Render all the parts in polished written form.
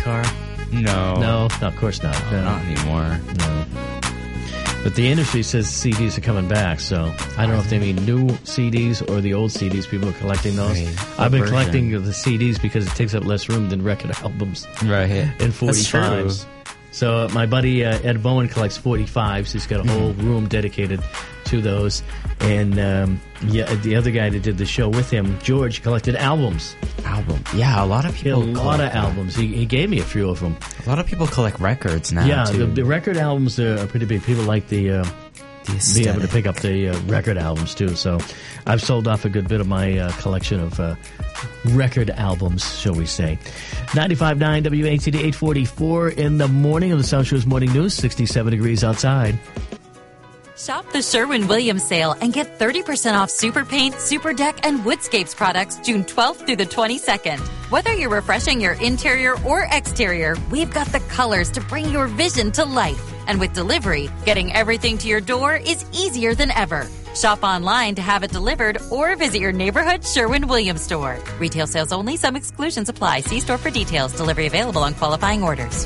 car? No. No, of course not. No. Not anymore. No. But the industry says CDs are coming back, so I don't know if they mean new CDs or the old CDs. People are collecting those. Right. I've been version? collecting the CDs because it takes up less room than record albums. Right. In 45s. That's true. So my buddy Ed Bowen collects 45s. He's got a whole room dedicated to those. And the other guy that did the show with him, George, collected albums. Yeah, a lot of people collect albums. He gave me a few of them. A lot of people collect records now, Yeah, too. the record albums are pretty big. People like be able to pick up the record albums, too. So I've sold off a good bit of my collection of record albums, shall we say. 95.9 WATD 844 in the morning of the South Shore's Morning News. 67 degrees outside. Shop the Sherwin-Williams sale and get 30% off Super Paint, Super Deck, and Woodscapes products June 12th through the 22nd. Whether you're refreshing your interior or exterior, we've got the colors to bring your vision to life. And with delivery, getting everything to your door is easier than ever. Shop online to have it delivered or visit your neighborhood Sherwin-Williams store. Retail sales only. Some exclusions apply. See store for details. Delivery available on qualifying orders.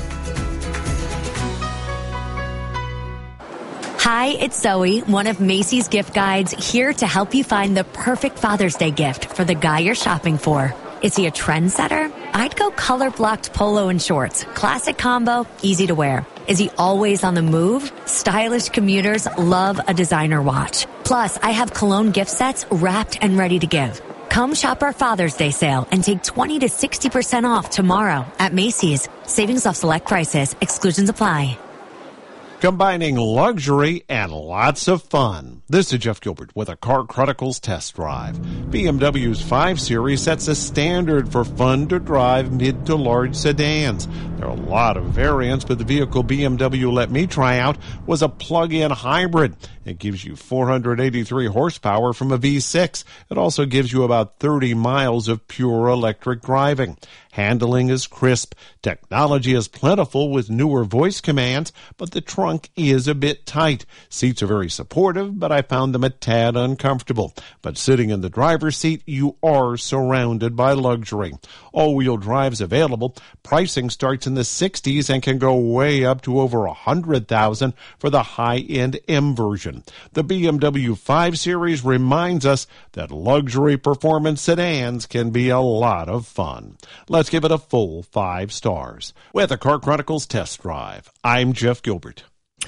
Hi, it's Zoe, one of Macy's gift guides, here to help you find the perfect Father's Day gift for the guy you're shopping for. Is he a trendsetter? I'd go color-blocked polo and shorts. Classic combo, easy to wear. Is he always on the move? Stylish commuters love a designer watch. Plus, I have cologne gift sets wrapped and ready to give. Come shop our Father's Day sale and take 20 to 60% off tomorrow at Macy's. Savings off select prices. Exclusions apply. Combining luxury and lots of fun. This is Jeff Gilbert with a Car Chronicles test drive. BMW's 5 Series sets a standard for fun-to-drive mid to large sedans. There are a lot of variants, but the vehicle BMW let me try out was a plug-in hybrid. It gives you 483 horsepower from a V6. It also gives you about 30 miles of pure electric driving. Handling is crisp. Technology is plentiful with newer voice commands, but the trunk is a bit tight. Seats are very supportive, but I found them a tad uncomfortable. But sitting in the driver's seat, you are surrounded by luxury. All-wheel drive's available. Pricing starts in the 60s and can go way up to over $100,000 for the high-end M version. The BMW 5 Series reminds us that luxury performance sedans can be a lot of fun. Let's give it a full 5 stars. With a Car Chronicles test drive, I'm Jeff Gilbert.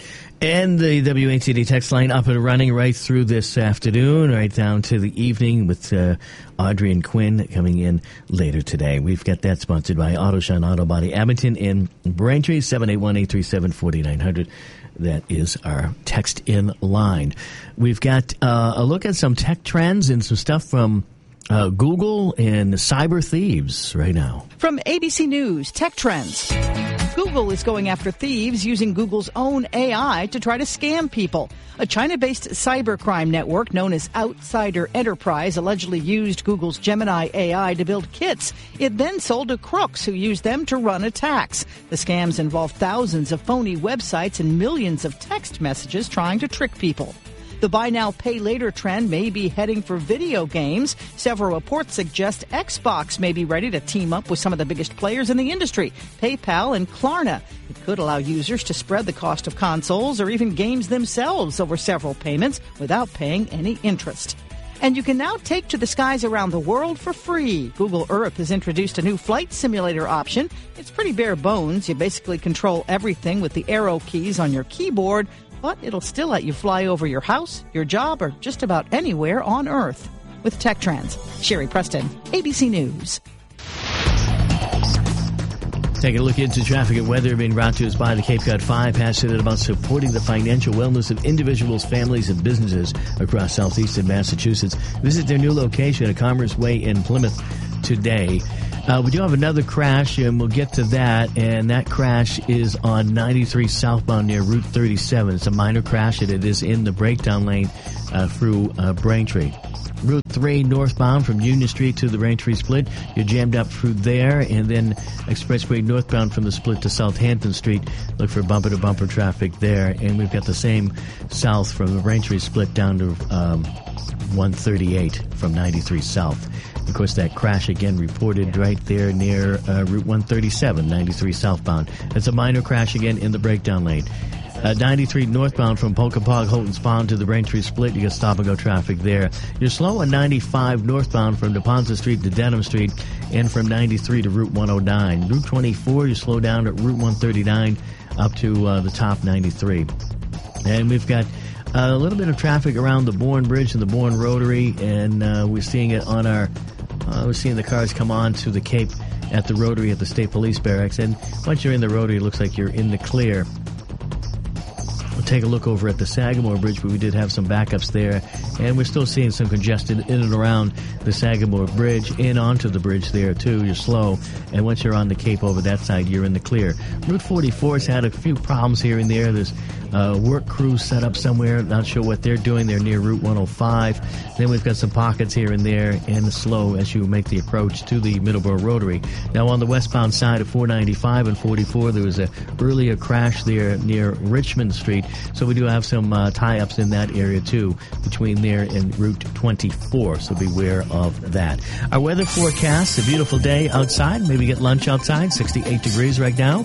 And the WATD text line up and running right through this afternoon, right down to the evening with Audrey and Quinn coming in later today. We've got that sponsored by AutoShine Auto Body Abington in Braintree, 781-837-4900. That is our text-in line. We've got a look at some tech trends and some stuff from Google and cyber thieves right now. From ABC News, Tech Trends. Google is going after thieves using Google's own AI to try to scam people. A China-based cybercrime network known as Outsider Enterprise allegedly used Google's Gemini AI to build kits. It then sold to crooks who used them to run attacks. The scams involved thousands of phony websites and millions of text messages trying to trick people. The buy now, pay later trend may be heading for video games. Several reports suggest Xbox may be ready to team up with some of the biggest players in the industry, PayPal and Klarna. It could allow users to spread the cost of consoles or even games themselves over several payments without paying any interest. And you can now take to the skies around the world for free. Google Earth has introduced a new flight simulator option. It's pretty bare bones. You basically control everything with the arrow keys on your keyboard, but it'll still let you fly over your house, your job, or just about anywhere on Earth. With Tech Trends, Sherry Preston, ABC News. Taking a look into traffic and weather being brought to us by the Cape Cod 5, passionate about supporting the financial wellness of individuals, families, and businesses across southeastern Massachusetts. Visit their new location at Commerce Way in Plymouth today. We do have another crash, and we'll get to that, and that crash is on 93 southbound near Route 37. It's a minor crash, and it is in the breakdown lane through Braintree. Route 3 northbound from Union Street to the Braintree split. You're jammed up through there, and then Expressway northbound from the split to Southampton Street. Look for bumper-to-bumper traffic there, and we've got the same south from the Braintree split down to 138 from 93 south. Of course, that crash again reported right there near Route 137, 93 southbound. It's a minor crash again in the breakdown lane. 93 northbound from Pocahpog, Houghton's Pond to the Braintree Split. You got stop-and-go traffic there. You're slow on 95 northbound from DePonza Street to Denham Street and from 93 to Route 109. Route 24, you slow down at Route 139 up to the top 93. And we've got a little bit of traffic around the Bourne Bridge and the Bourne Rotary, and we're seeing it on our... we're seeing the cars come on to the Cape at the Rotary at the State Police Barracks. And once you're in the Rotary, it looks like you're in the clear. We'll take a look over at the Sagamore Bridge, but we did have some backups there, and we're still seeing some congestion in and around the Sagamore Bridge, in onto the bridge there too. You're slow, and once you're on the Cape over that side, you're in the clear. Route 44's had a few problems here and there. There's work crews set up somewhere, not sure what they're doing. They're near Route 105. Then we've got some pockets here and there, and slow as you make the approach to the Middleborough Rotary. Now on the westbound side of 495 and 44, there was an earlier crash there near Richmond Street, so we do have some tie-ups in that area too, between there and Route 24, so beware of that. Our weather forecast, a beautiful day outside, maybe get lunch outside, 68 degrees right now.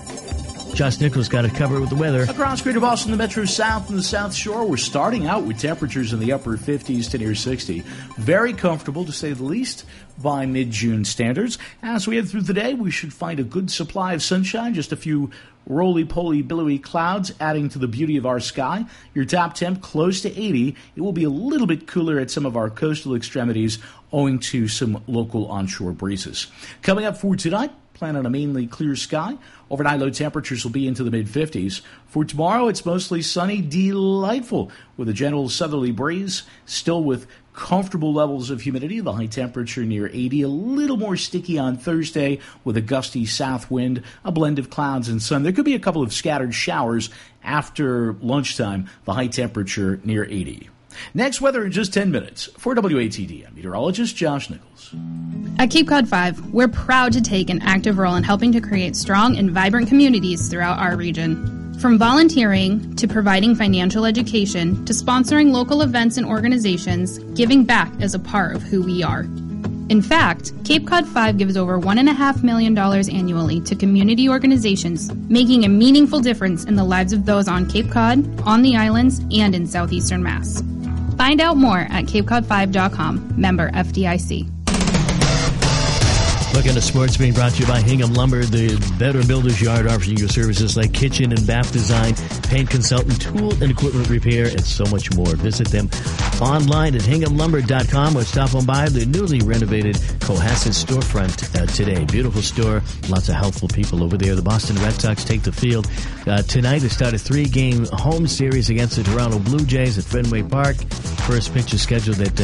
Josh Nichols got it covered with the weather. Across Greater Boston, the Metro South and the South Shore, we're starting out with temperatures in the upper 50s to near 60. Very comfortable, to say the least, by mid-June standards. As we head through the day, we should find a good supply of sunshine, just a few roly-poly, billowy clouds adding to the beauty of our sky. Your top temp close to 80. It will be a little bit cooler at some of our coastal extremities owing to some local onshore breezes. Coming up for tonight, plan on a mainly clear sky. Overnight low temperatures will be into the mid-50s. For tomorrow, it's mostly sunny, delightful, with a gentle southerly breeze, still with comfortable levels of humidity. The high temperature near 80, a little more sticky on Thursday with a gusty south wind, a blend of clouds and sun. There could be a couple of scattered showers after lunchtime, the high temperature near 80. Next, weather in just 10 minutes. For WATD, I'm meteorologist Josh Nichols. At Cape Cod 5, we're proud to take an active role in helping to create strong and vibrant communities throughout our region. From volunteering to providing financial education to sponsoring local events and organizations, giving back is a part of who we are. In fact, Cape Cod 5 gives over $1.5 million annually to community organizations, making a meaningful difference in the lives of those on Cape Cod, on the islands, and in southeastern Mass. Find out more at capecod5.com, member FDIC. Look into sports being brought to you by Hingham Lumber, the Better Builder's Yard, offering you services like kitchen and bath design, paint consultant, tool and equipment repair, and so much more. Visit them online at hinghamlumber.com or stop on by the newly renovated Cohasset storefront today. Beautiful store, lots of helpful people over there. The Boston Red Sox take the field tonight to start a 3-game home series against the Toronto Blue Jays at Fenway Park. First pitch is scheduled at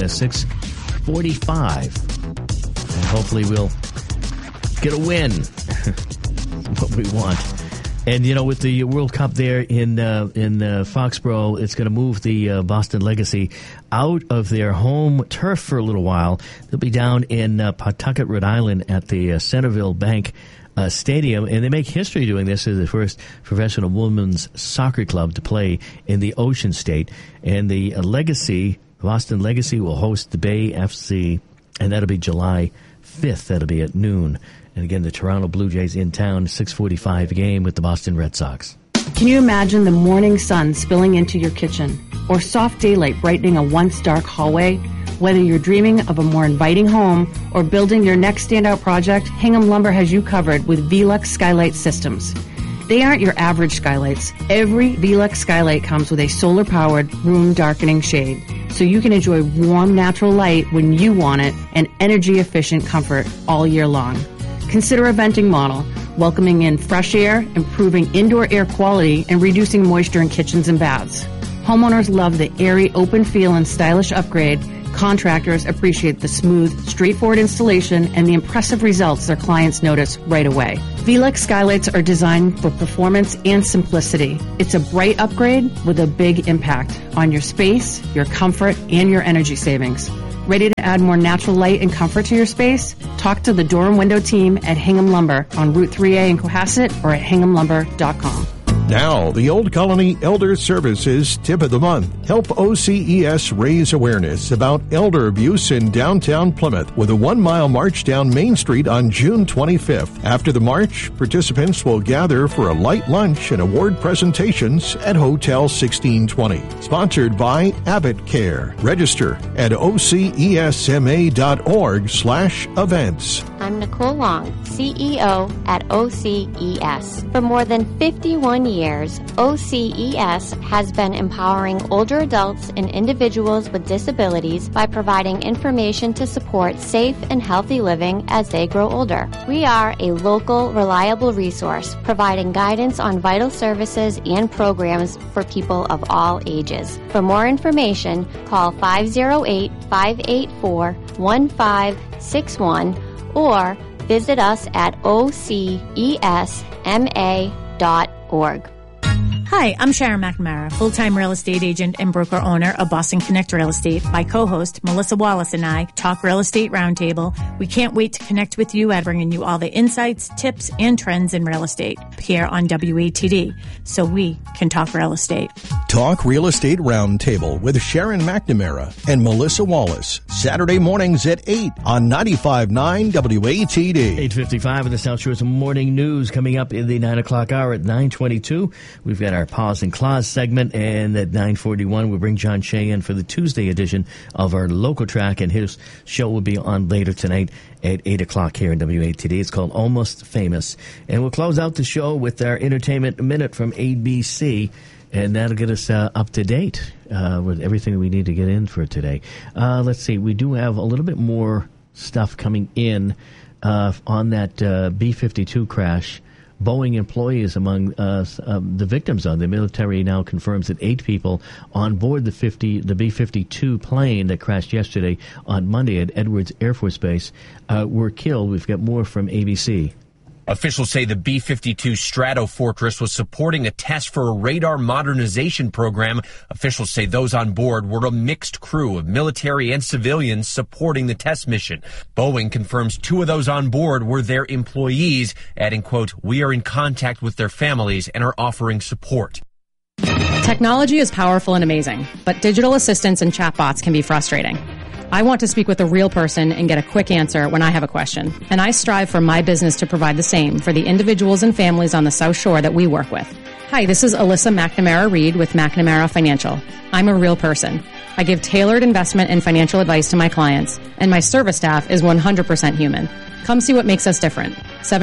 6:45, and hopefully we'll get a win. What we want. And, you know, with the World Cup there in Foxborough, it's going to move the Boston Legacy out of their home turf for a little while. They'll be down in Pawtucket, Rhode Island at the Centerville Bank Stadium, and they make history doing this as the first professional women's soccer club to play in the Ocean State. And the Boston Legacy will host the Bay FC, and that'll be July 5th. That'll be at noon. And again, the Toronto Blue Jays in town, 6:45 game with the Boston Red Sox. Can you imagine the morning sun spilling into your kitchen or soft daylight brightening a once dark hallway? Whether you're dreaming of a more inviting home or building your next standout project, Hingham Lumber has you covered with Velux Skylight Systems. They aren't your average skylights. Every Velux skylight comes with a solar-powered room darkening shade, so you can enjoy warm, natural light when you want it and energy-efficient comfort all year long. Consider a venting model, welcoming in fresh air, improving indoor air quality, and reducing moisture in kitchens and baths. Homeowners love the airy, open feel and stylish upgrade. Contractors appreciate the smooth, straightforward installation and the impressive results their clients notice right away. Velux skylights are designed for performance and simplicity. It's a bright upgrade with a big impact on your space, your comfort, and your energy savings. Ready to add more natural light and comfort to your space? Talk to the door and window team at Hingham Lumber on Route 3A in Cohasset or at hinghamlumber.com. Now, the Old Colony Elder Services Tip of the Month. Help OCES raise awareness about elder abuse in downtown Plymouth with a 1-mile march down Main Street on June 25th. After the march, participants will gather for a light lunch and award presentations at Hotel 1620. Sponsored by Abbott Care. Register at ocesma.org/events. I'm Nicole Long, CEO at OCES. For more than 51 years, OCES has been empowering older adults and individuals with disabilities by providing information to support safe and healthy living as they grow older. We are a local, reliable resource providing guidance on vital services and programs for people of all ages. For more information, call 508-584-1561 or visit us at ocesma.org. Hi, I'm Sharon McNamara, full-time real estate agent and broker-owner of Boston Connect Real Estate. My co-host, Melissa Wallace, and I talk Real Estate Roundtable. We can't wait to connect with you at bringing you all the insights, tips, and trends in real estate here on WATD, so we can talk real estate. Talk Real Estate Roundtable with Sharon McNamara and Melissa Wallace, Saturday mornings at 8 on 95.9 WATD. 8:55 in the South Shore's morning news coming up in the 9 o'clock hour at 9:22. We've got our Pause and Clause segment, and at 9:41 we'll bring John Shea in for the Tuesday edition of our local track, and his show will be on later tonight at 8 o'clock here in WATD. It's called Almost Famous. And we'll close out the show with our Entertainment Minute from ABC, and that'll get us up to date with everything we need to get in for today. Let's see. We do have a little bit more stuff coming in on that B-52 crash. Boeing employees among the victims on the military now confirms that 8 people on board the B-52 plane that crashed yesterday on Monday at Edwards Air Force Base were killed. We've got more from ABC. Officials say the B-52 Stratofortress was supporting a test for a radar modernization program. Officials say those on board were a mixed crew of military and civilians supporting the test mission. Boeing confirms 2 of those on board were their employees, adding, quote, "We are in contact with their families and are offering support." Technology is powerful and amazing, but digital assistants and chatbots can be frustrating. I want to speak with a real person and get a quick answer when I have a question, and I strive for my business to provide the same for the individuals and families on the South Shore that we work with. Hi, this is Alyssa McNamara-Reed with McNamara Financial. I'm a real person. I give tailored investment and financial advice to my clients, and my service staff is 100% human. Come see what makes us different.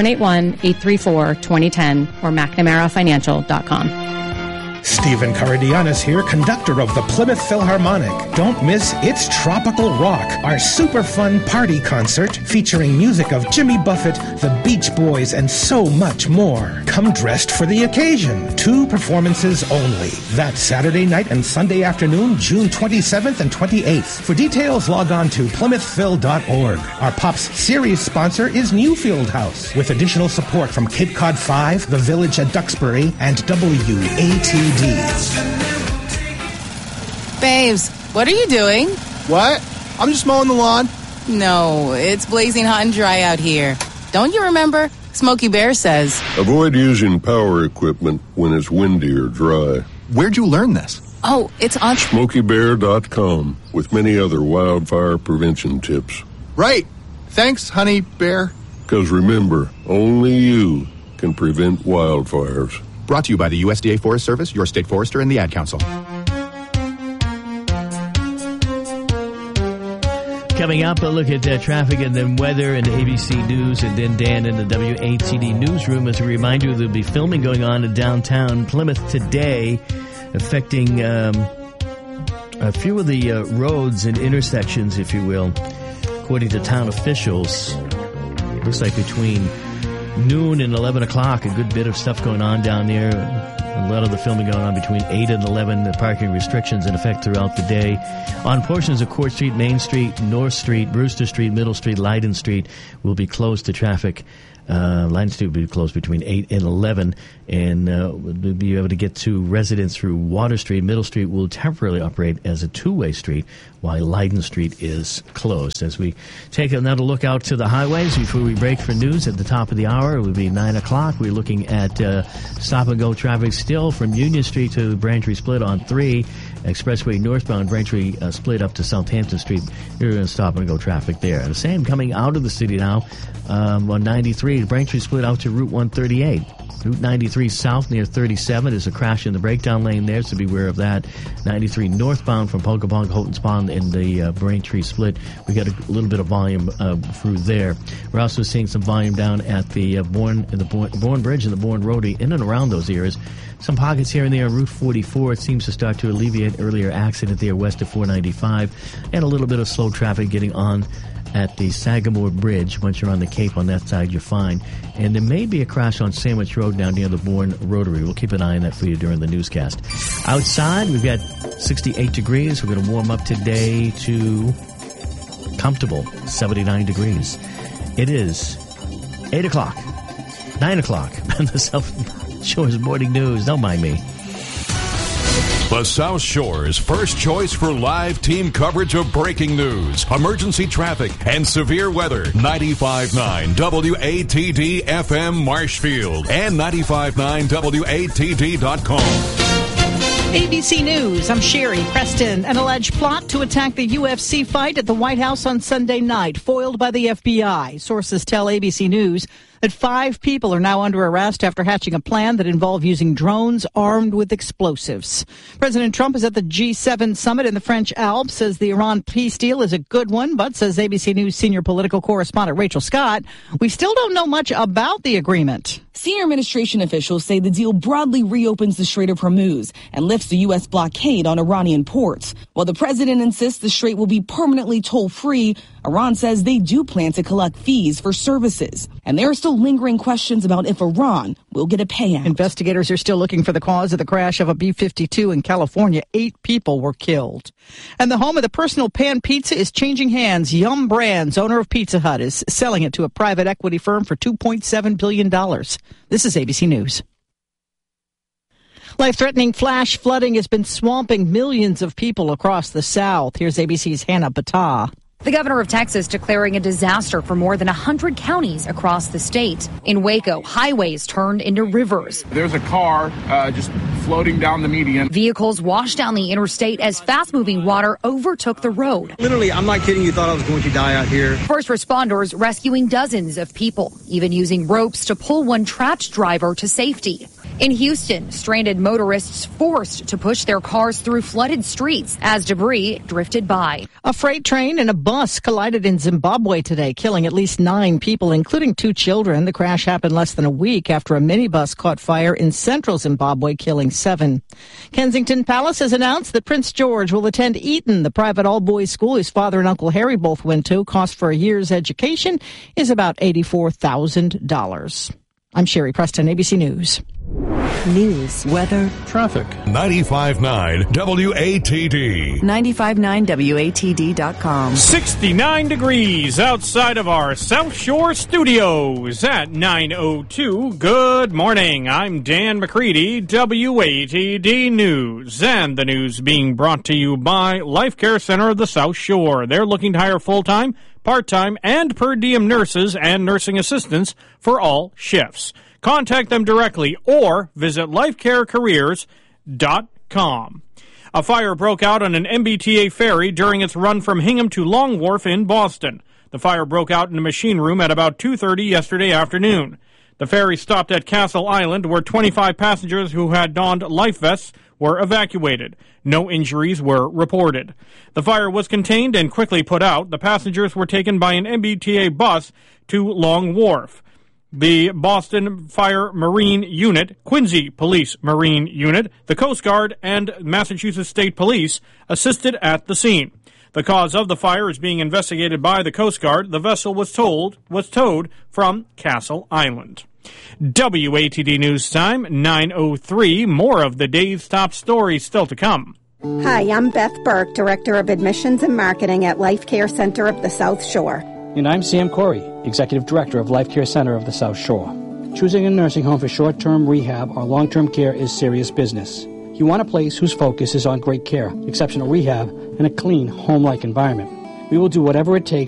781-834-2010 or McNamaraFinancial.com. Stephen Karadianis here, conductor of the Plymouth Philharmonic. Don't miss It's Tropical Rock, our super fun party concert featuring music of Jimmy Buffett, the Beach Boys, and so much more. Come dressed for the occasion. 2 performances only. That's Saturday night and Sunday afternoon, June 27th and 28th. For details, log on to PlymouthPhil.org. Our Pops series sponsor is Newfield House, with additional support from Cape Cod 5, The Village at Duxbury, and WATD. Babes, what are you doing? What? I'm just mowing the lawn. No, it's blazing hot and dry out here. Don't you remember? Smokey Bear says, avoid using power equipment when it's windy or dry. Where'd you learn this? Oh, it's on SmokeyBear.com with many other wildfire prevention tips. Right. Thanks, Honey Bear. Because remember, only you can prevent wildfires. Brought to you by the USDA Forest Service, your state forester, and the Ad Council. Coming up, a look at traffic and then weather and ABC News, and then Dan in the WATD newsroom. As a reminder, there'll be filming going on in downtown Plymouth today, affecting a few of the roads and intersections, if you will, according to town officials. It looks like between noon and 11 o'clock, a good bit of stuff going on down there. A lot of the filming going on between 8 and 11. The parking restrictions in effect throughout the day. On portions of Court Street, Main Street, North Street, Brewster Street, Middle Street, Leiden Street will be closed to traffic Line Street will be closed between 8 and 11, and we'll be able to get to residents through Water Street. Middle Street will temporarily operate as a two-way street, while Leiden Street is closed. As we take another look out to the highways before we break for news at the top of the hour, it will be 9 o'clock. We're looking at stop-and-go traffic still from Union Street to Braintree Split on 3. Expressway northbound Braintree Split up to Southampton Street. You're going to stop-and-go traffic there. The same coming out of the city now on 93. Braintree Split out to Route 138. Route 93 south near 37 is a crash in the breakdown lane there, so beware of that. 93 northbound from Pocahontas, Houghton's Pond in the Braintree Split. We got a little bit of volume through there. We're also seeing some volume down at the Bourne Bridge and the Bourne Roadie in and around those areas. Some pockets here and there on Route 44. It seems to start to alleviate earlier accident there west of 495, and a little bit of slow traffic getting on at the Sagamore Bridge. Once you're on the Cape on that side, you're fine. And there may be a crash on Sandwich Road down near the Bourne Rotary. We'll keep an eye on that for you during the newscast. Outside, we've got 68 degrees. We're going to warm up today to comfortable 79 degrees. It is 8 o'clock, 9 o'clock on the South Shore's Morning News. Don't mind me. The South Shore's first choice for live team coverage of breaking news, emergency traffic, and severe weather. 95.9 WATD FM Marshfield and 95.9 WATD.com. ABC News, I'm Sherry Preston. An alleged plot to attack the UFC fight at the White House on Sunday night, foiled by the FBI. Sources tell ABC News that 5 people are now under arrest after hatching a plan that involved using drones armed with explosives. President Trump is at the G7 summit in the French Alps, says the Iran peace deal is a good one, but says ABC News senior political correspondent Rachel Scott, we still don't know much about the agreement. Senior administration officials say the deal broadly reopens the Strait of Hormuz and lifts the U.S. blockade on Iranian ports. While the president insists the strait will be permanently toll-free, Iran says they do plan to collect fees for services. And there are still lingering questions about if Iran will get a payout. Investigators are still looking for the cause of the crash of a B-52 in California. 8 people were killed. And the home of the personal pan pizza is changing hands. Yum Brands, owner of Pizza Hut, is selling it to a private equity firm for $2.7 billion. This is ABC News. Life-threatening flash flooding has been swamping millions of people across the South. Here's ABC's Hannah Battah. The governor of Texas declaring a disaster for more than 100 counties across the state. In Waco, highways turned into rivers. There's a car just floating down the median. Vehicles washed down the interstate as fast-moving water overtook the road. Literally, I'm not kidding you, thought I was going to die out here. First responders rescuing dozens of people, even using ropes to pull one trapped driver to safety. In Houston, stranded motorists forced to push their cars through flooded streets as debris drifted by. A freight train and a bus collided in Zimbabwe today, killing at least 9 people, including 2 children. The crash happened less than a week after a minibus caught fire in central Zimbabwe, killing 7. Kensington Palace has announced that Prince George will attend Eton, the private all-boys school his father and Uncle Harry both went to. Cost for a year's education is about $84,000. I'm Sherry Preston, ABC News. News, weather, traffic. 95.9 WATD. 95.9WATD.com. 69 degrees outside of our South Shore studios at 9:02. Good morning. I'm Dan McCready, WATD News. And the news being brought to you by Life Care Center of the South Shore. They're looking to hire full-time, part-time, and per diem nurses and nursing assistants for all shifts. Contact them directly or visit lifecarecareers.com. A fire broke out on an MBTA ferry during its run from Hingham to Long Wharf in Boston. The fire broke out in a machine room at about 2:30 yesterday afternoon. The ferry stopped at Castle Island, where 25 passengers who had donned life vests were evacuated. No injuries were reported. The fire was contained and quickly put out. The passengers were taken by an MBTA bus to Long Wharf. The Boston Fire Marine Unit, Quincy Police Marine Unit, the Coast Guard, and Massachusetts State Police assisted at the scene. The cause of the fire is being investigated by the Coast Guard. The vessel was towed from Castle Island. WATD News Time, 9:03. More of the day's top stories still to come. Hi, I'm Beth Burke, Director of Admissions and Marketing at Life Care Center of the South Shore. And I'm Sam Corey, Executive Director of Life Care Center of the South Shore. Choosing a nursing home for short-term rehab or long-term care is serious business. You want a place whose focus is on great care, exceptional rehab, and a clean, home-like environment. We will do whatever it takes